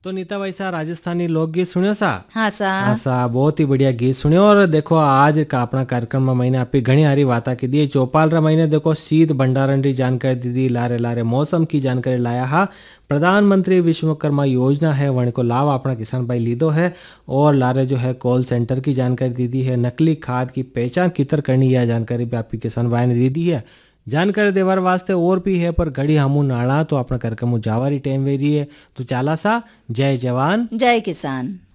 तो नीता वैसा राजस्थानी लोकगीत सुनियो सा। हाँ सा। हाँ सा, बहुत ही बढ़िया गीत सुनियो। और देखो आज का अपना कार्यक्रम में मैंने आपकी घनी हारी बात की दी। चौपाल रा महीने देखो शीत भंडारण की जानकारी दी दी, लारे लारे मौसम की जानकारी लाया हा। प्रधानमंत्री विश्वकर्मा योजना है वन को लाभ अपना किसान भाई लीदो है। और लारे जो है कॉल सेंटर की जानकारी दी दी है। नकली खाद की पहचान कितर करनी यह जानकारी भी आपकी किसान भाई ने दी दी है। जानकारी देवार वास्ते और भी है पर घड़ी हमू नाड़ा तो अपना कार्यक्रम जावारी टाइम वे रही है। तो चाला सा, जय जवान जय किसान।